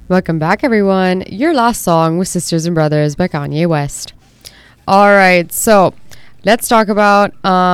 Welcome back, everyone. Your last song was Sisters and Brothers by Kanye West. All right, so let's talk about,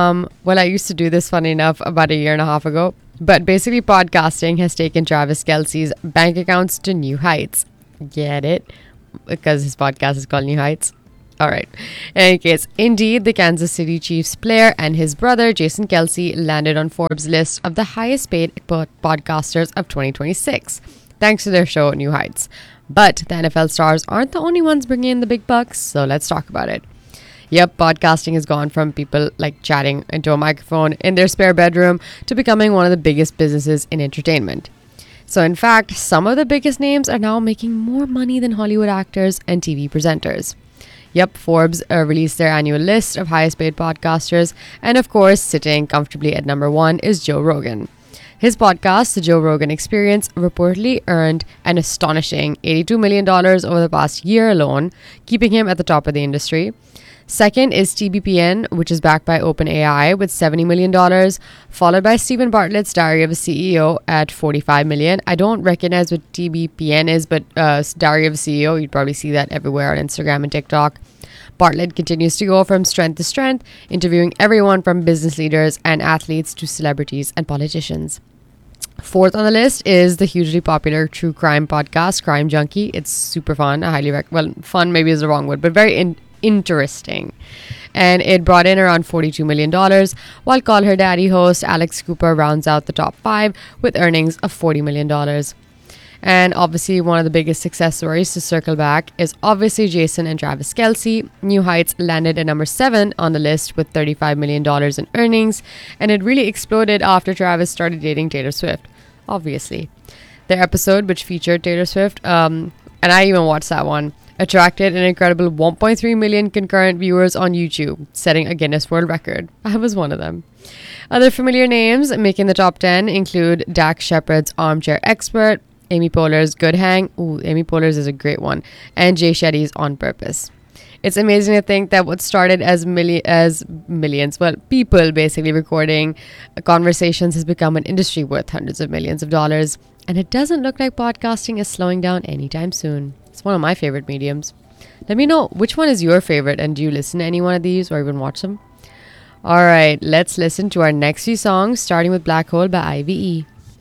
I used to do this, funny enough, about a year and a half ago. But basically, podcasting has taken Travis Kelce's bank accounts to new heights. Get it? Because his podcast is called New Heights. All right. In any case, indeed, the Kansas City Chiefs player and his brother, Jason Kelce, landed on Forbes' list of the highest paid podcasters of 2026, thanks to their show New Heights. But the NFL stars aren't the only ones bringing in the big bucks, so let's talk about it. Yep, podcasting has gone from people like chatting into a microphone in their spare bedroom to becoming one of the biggest businesses in entertainment. So in fact, some of the biggest names are now making more money than Hollywood actors and TV presenters. Yep, Forbes released their annual list of highest paid podcasters, and of course, sitting comfortably at number one is Joe Rogan. His podcast, The Joe Rogan Experience, reportedly earned an astonishing $82 million over the past year alone, keeping him at the top of the industry. Second is TBPN, which is backed by OpenAI with $70 million, followed by Stephen Bartlett's Diary of a CEO at $45 million. I don't recognize what TBPN is, but Diary of a CEO, you'd probably see that everywhere on Instagram and TikTok. Bartlett continues to go from strength to strength, interviewing everyone from business leaders and athletes to celebrities and politicians. Fourth on the list is the hugely popular true crime podcast, Crime Junkie. It's super fun. I highly recommend. Well, fun maybe is the wrong word, but very interesting. And it brought in around $42 million, while Call Her Daddy host Alex Cooper rounds out the top five with earnings of $40 million. And obviously, one of the biggest success stories to circle back is obviously Jason and Travis Kelce. New Heights landed at number 7 on the list with $35 million in earnings, and it really exploded after Travis started dating Taylor Swift, obviously. Their episode, which featured Taylor Swift, and I even watched that one, attracted an incredible 1.3 million concurrent viewers on YouTube, setting a Guinness World Record. I was one of them. Other familiar names making the top 10 include Dax Shepard's Armchair Expert, Amy Poehler's Good Hang. Ooh, Amy Poehler's is a great one. And Jay Shetty's On Purpose. It's amazing to think that what started as millions, people basically recording conversations has become an industry worth hundreds of millions of dollars. And it doesn't look like podcasting is slowing down anytime soon. It's one of my favorite mediums. Let me know which one is your favorite, and do you listen to any one of these or even watch them? All right, let's listen to our next few songs, starting with Black Hole by IVE.